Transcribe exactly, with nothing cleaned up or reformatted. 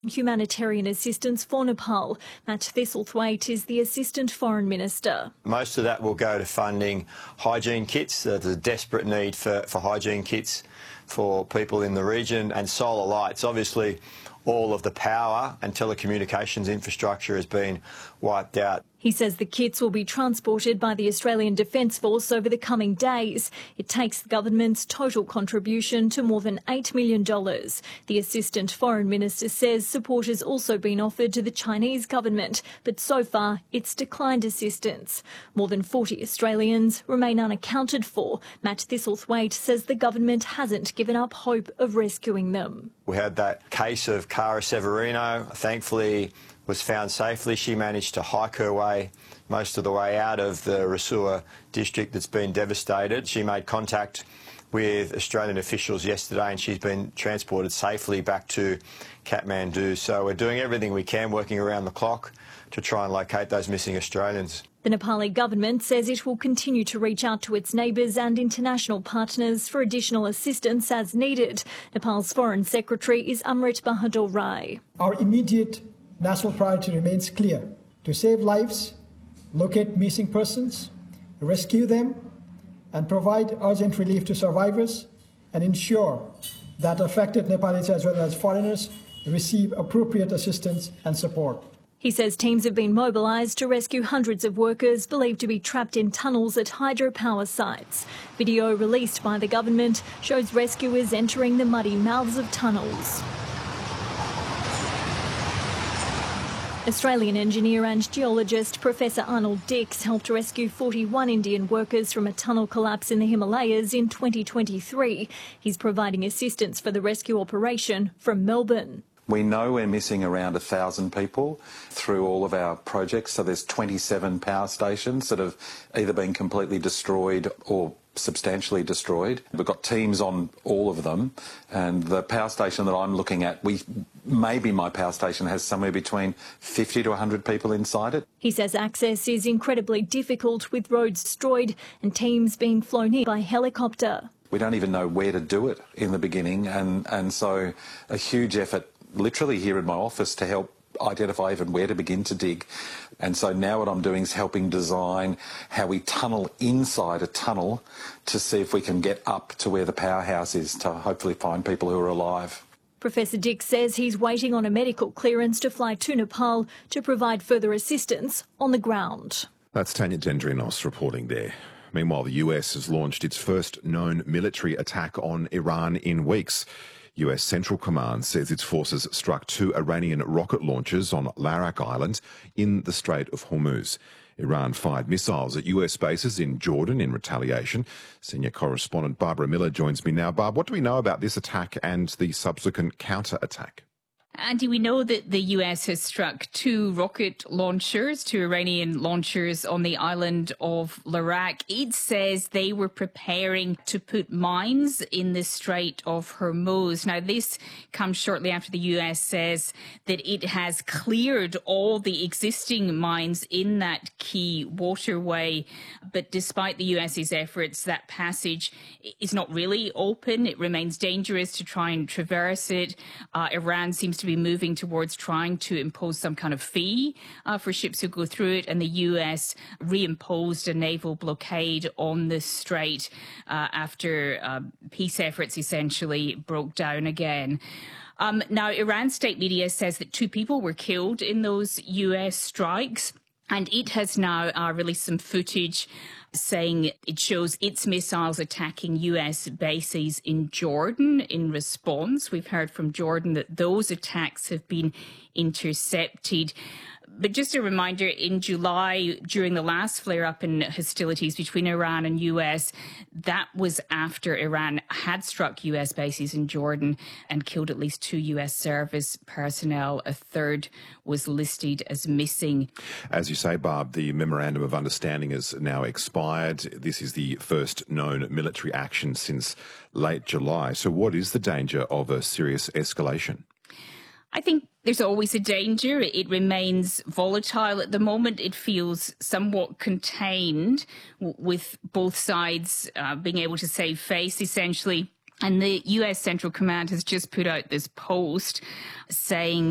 Humanitarian assistance for Nepal. Matt Thistlethwaite is the Assistant Foreign Minister. Most of that will go to funding hygiene kits. There's a desperate need for, for hygiene kits for people in the region, and solar lights. Obviously, all of the power and telecommunications infrastructure has been wiped out. He says the kits will be transported by the Australian Defence Force over the coming days. It takes the government's total contribution to more than eight million dollars. The Assistant Foreign Minister says support has also been offered to the Chinese government, but so far it's declined assistance. More than forty Australians remain unaccounted for. Matt Thistlethwaite says the government hasn't given up hope of rescuing them. We had that case of Cara Severino. Thankfully, was found safely. She managed to hike her way most of the way out of the Rasua district that's been devastated. She made contact with Australian officials yesterday and she's been transported safely back to Kathmandu. So we're doing everything we can, working around the clock to try and locate those missing Australians. The Nepali government says it will continue to reach out to its neighbours and international partners for additional assistance as needed. Nepal's Foreign Secretary is Amrit Bahadur Rai. Our immediate national priority remains clear: to save lives, locate missing persons, rescue them, and provide urgent relief to survivors, and ensure that affected Nepalis as well as foreigners receive appropriate assistance and support. He says teams have been mobilised to rescue hundreds of workers believed to be trapped in tunnels at hydropower sites. Video released by the government shows rescuers entering the muddy mouths of tunnels. Australian engineer and geologist Professor Arnold Dix helped rescue forty-one Indian workers from a tunnel collapse in the Himalayas in twenty twenty-three. He's providing assistance for the rescue operation from Melbourne. We know we're missing around one thousand people through all of our projects. So there's twenty-seven power stations that have either been completely destroyed or substantially destroyed. We've got teams on all of them, and the power station that I'm looking at, we maybe my power station has somewhere between fifty to one hundred people inside it. He says access is incredibly difficult with roads destroyed and teams being flown in by helicopter. We don't even know where to do it in the beginning, and, and so a huge effort literally here in my office to help identify even where to begin to dig. And so now what I'm doing is helping design how we tunnel inside a tunnel to see if we can get up to where the powerhouse is to hopefully find people who are alive. Professor Dix says he's waiting on a medical clearance to fly to Nepal to provide further assistance on the ground. That's Tanya Dendrinos reporting there. Meanwhile, the U S has launched its first known military attack on Iran in weeks. U S Central Command says its forces struck two Iranian rocket launchers on Larak Island in the Strait of Hormuz. Iran fired missiles at U S bases in Jordan in retaliation. Senior correspondent Barbara Miller joins me now. Barb, what do we know about this attack and the subsequent counter-attack? Andy, we know that the U S has struck two rocket launchers, two Iranian launchers on the island of Larak. It says they were preparing to put mines in the Strait of Hormuz. Now, this comes shortly after the U S says that it has cleared all the existing mines in that key waterway. But despite the US's efforts, that passage is not really open. It remains dangerous to try and traverse it. Uh, Iran seems to be moving towards trying to impose some kind of fee uh, for ships who go through it, and the U S reimposed a naval blockade on the strait uh, after uh, peace efforts essentially broke down again. Um, now, Iran's state media says that two people were killed in those U S strikes, and it has now uh, released some footage saying it shows its missiles attacking U S bases in Jordan in response. We've heard from Jordan that those attacks have been intercepted. But just a reminder, in July, during the last flare-up in hostilities between Iran and U S, that was after Iran had struck U S bases in Jordan and killed at least two U S service personnel. A third was listed as missing. As you say, Barb, the Memorandum of Understanding has now expired. This is the first known military action since late July. So what is the danger of a serious escalation? I think there's always a danger. It remains volatile at the moment. It feels somewhat contained, with both sides uh, being able to save face, essentially. And the U S Central Command has just put out this post saying